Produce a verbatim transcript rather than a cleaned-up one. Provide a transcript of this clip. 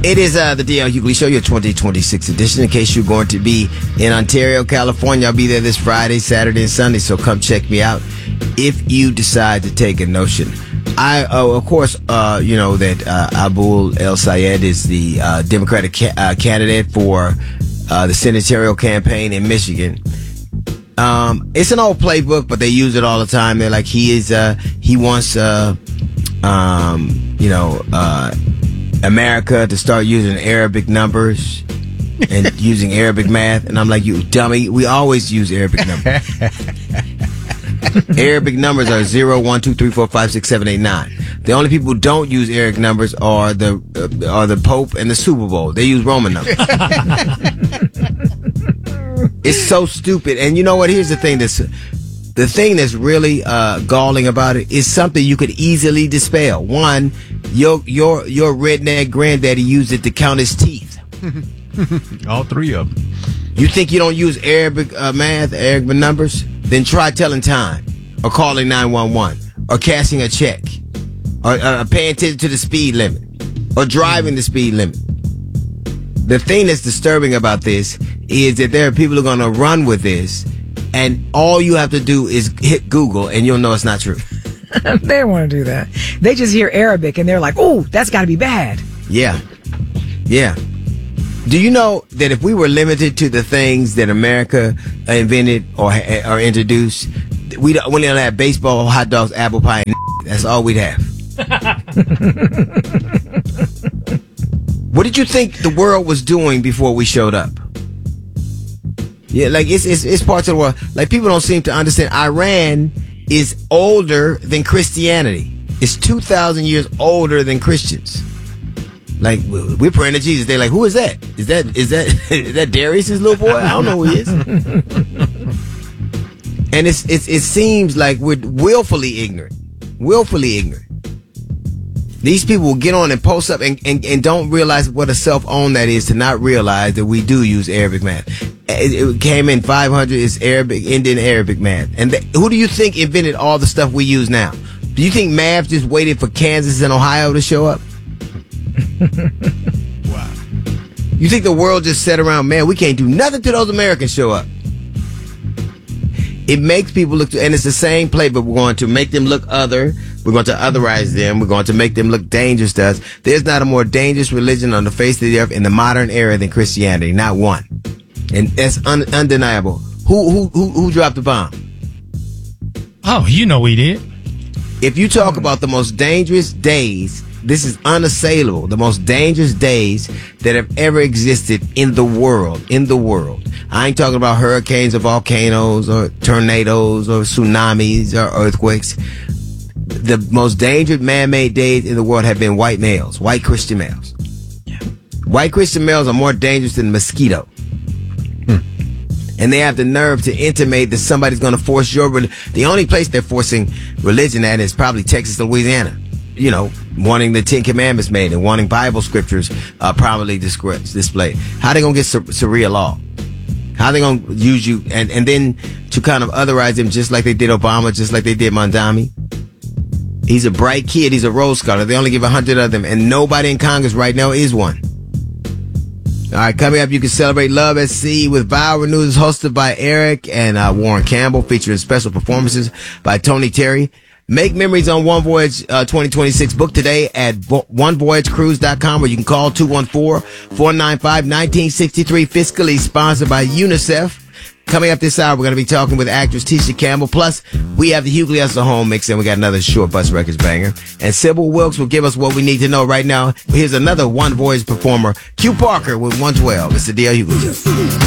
It is uh, the D L Hughley Show, your twenty twenty-six edition. In case you're going to be in Ontario, California, I'll be there this Friday, Saturday, and Sunday, so come check me out if you decide to take a notion. I, uh, of course, uh, you know that uh, Abul El Sayed is the uh, Democratic ca- uh, candidate for uh, the senatorial campaign in Michigan. Um, it's an old playbook, but they use it all the time. They're like, he is, uh, he wants, uh, um, you know, uh, America to start using Arabic numbers and using Arabic math. And I'm like, you dummy, we always use Arabic numbers. Arabic numbers are zero, one, two, three, four, five, six, seven, eight, nine. The only people who don't use Arabic numbers are the uh, are the Pope and the Super Bowl. They use Roman numbers. It's so stupid. And you know what? Here's the thing that's the thing that's really uh, galling about it is something you could easily dispel. One, your your your redneck granddaddy used it to count his teeth. All three of them. You think you don't use Arabic uh, math, Arabic numbers? Then try telling time, or calling nine one one, or cashing a check, or uh, paying attention to the speed limit, or driving the speed limit. The thing that's disturbing about this is that there are people who are going to run with this, and all you have to do is hit Google, and you'll know it's not true. They don't want to do that. They just hear Arabic, and they're like, oh, that's got to be bad. Yeah. Yeah. Do you know that if we were limited to the things that America invented or or introduced, we don't, we don't have baseball, hot dogs, apple pie, and that's all we'd have. What did you think the world was doing before we showed up? Yeah, like it's it's, it's parts of the world. Like people don't seem to understand. Iran is older than Christianity. It's two thousand years older than Christians. Like, we're praying to Jesus. They're like, who is that? Is that is that is that Darius's little boy? I don't know who he is. And it's it's it seems like we're willfully ignorant. Willfully ignorant. These people will get on and post up and, and, and don't realize what a self-own that is to not realize that we do use Arabic math. It, it came in five hundred, it's Arabic, Indian Arabic math. And th- who do you think invented all the stuff we use now? Do you think math just waited for Kansas and Ohio to show up? Wow. You think the world just sat around, man, we can't do nothing till those Americans show up. It makes people look, to, and it's the same playbook. We're going to make them look other. We're going to otherize them. We're going to make them look dangerous to us. There's not a more dangerous religion on the face of the earth in the modern era than Christianity. Not one. And that's un- undeniable. Who, who, who, who dropped the bomb? Oh, you know we did. If you talk about the most dangerous days, this is unassailable. The most dangerous days that have ever existed in the world. In the world. I ain't talking about hurricanes or volcanoes or tornadoes or tsunamis or earthquakes. The most dangerous man-made days in the world have been white males, white Christian males. Yeah. White Christian males are more dangerous than a mosquito. Hmm. And they have the nerve to intimate that somebody's going to force your religion. The only place they're forcing religion at is probably Texas and Louisiana. You know, wanting the Ten Commandments made and wanting Bible scriptures uh, properly discre- displayed. How they going to get Sur- Sharia law? How they going to use you? And, and then to kind of otherize them just like they did Obama, just like they did Mondami. He's a bright kid. He's a Rhodes Scholar. They only give a hundred of them. And nobody in Congress right now is one. All right, coming up, you can celebrate Love at Sea with Vow Renews, hosted by Eric and uh, Warren Campbell, featuring special performances by Tony Terry. Make memories on One Voyage uh, twenty twenty-six. Book today at one voyage cruise dot com, or you can call two one four, four nine five, one nine six three. Fiscally sponsored by UNICEF. Coming up this hour, we're going to be talking with actress Tisha Campbell. Plus, we have the Hughley as the home mix, and we got another Short Bus Records banger. And Sybil Wilkes will give us what we need to know right now. Here's another One Voyage performer, Q Parker with one twelve. It's the D L Hughley Show.